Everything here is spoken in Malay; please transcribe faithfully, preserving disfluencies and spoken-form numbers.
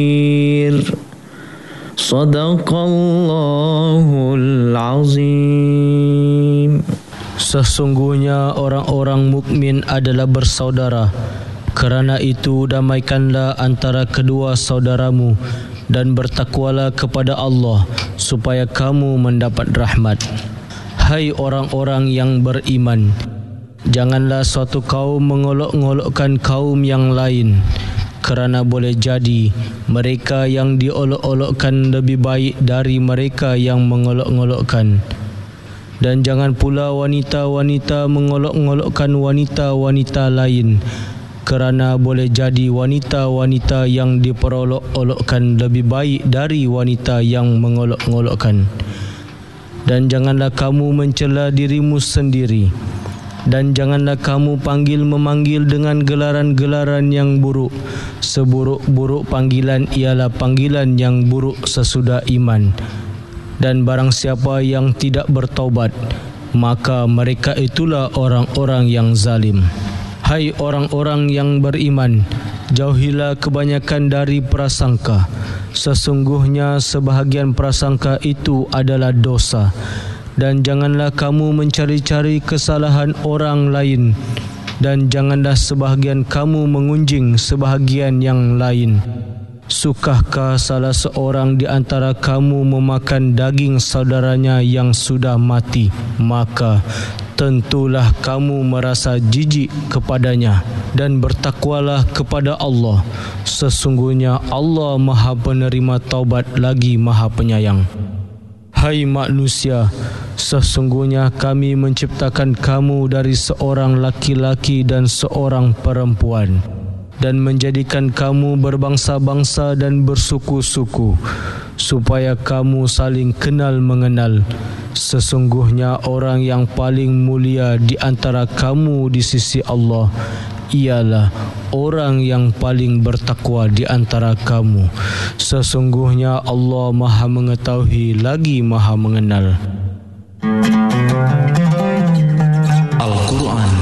Sadaqallahul azim. Sesungguhnya orang-orang mukmin adalah bersaudara. Kerana itu damaikanlah antara kedua saudaramu dan bertakwalah kepada Allah supaya kamu mendapat rahmat. Hai orang-orang yang beriman, janganlah suatu kaum mengolok-olokkan kaum yang lain, kerana boleh jadi mereka yang diolok-olokkan lebih baik dari mereka yang mengolok-olokkan. Dan jangan pula wanita-wanita mengolok-olokkan wanita-wanita lain, kerana boleh jadi wanita-wanita yang diperolok-olokkan lebih baik dari wanita yang mengolok-olokkan. Dan janganlah kamu mencela dirimu sendiri, dan janganlah kamu panggil-memanggil dengan gelaran-gelaran yang buruk. Seburuk-buruk panggilan ialah panggilan yang buruk sesudah iman. Dan barang siapa yang tidak bertaubat, maka mereka itulah orang-orang yang zalim. Hai orang-orang yang beriman, jauhilah kebanyakan dari prasangka. Sesungguhnya sebahagian prasangka itu adalah dosa. Dan janganlah kamu mencari-cari kesalahan orang lain, dan janganlah sebahagian kamu mengunjing sebahagian yang lain. Sukahkah salah seorang di antara kamu memakan daging saudaranya yang sudah mati? Maka tentulah kamu merasa jijik kepadanya, dan bertakwalah kepada Allah. Sesungguhnya Allah Maha Penerima Taubat lagi Maha Penyayang. Hai manusia, sesungguhnya kami menciptakan kamu dari seorang laki-laki dan seorang perempuan, dan menjadikan kamu berbangsa-bangsa dan bersuku-suku, supaya kamu saling kenal mengenal. Sesungguhnya orang yang paling mulia di antara kamu di sisi Allah ialah orang yang paling bertakwa di antara kamu. Sesungguhnya Allah Maha mengetahui lagi Maha mengenal. Al-Quran